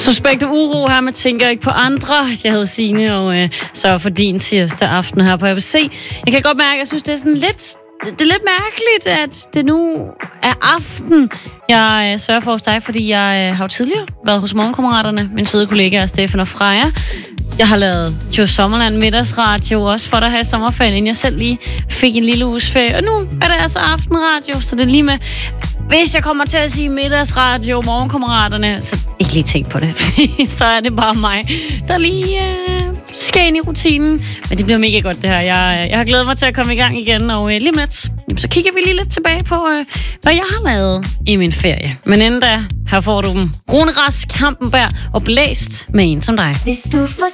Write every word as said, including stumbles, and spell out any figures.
Suspekt uro her med Tænker ikke på andre. Jeg hedder Signe, og øh, så for din tirsdag aften her på A B C. Jeg kan godt mærke, at jeg synes, det er sådan lidt... Det er lidt mærkeligt, at det nu er aften. Jeg øh, sørger for hos dig, fordi jeg øh, har jo tidligere været hos Morgenkammeraterne. Min søde kollega Stefan og Freja. Jeg har lavet Djurs Sommerland middagsradio også for dig her i sommerferien, inden jeg selv lige fik en lille uges ferie. Og nu er det altså aftenradio, så det er lige med... Hvis jeg kommer til at sige middagsradio, Morgenkammeraterne, så ikke lige tænk på det, fordi så er det bare mig, der lige øh, skal ind i rutinen. Men det bliver mega godt, det her. Jeg, jeg har glædet mig til at komme i gang igen, og øh, lige med lidt, så kigger vi lige lidt tilbage på, øh, hvad jeg har lavet i min ferie. Men inden da, her får du dem. Rune Rask, Hampenberg og Blæst med en som dig. Hvis du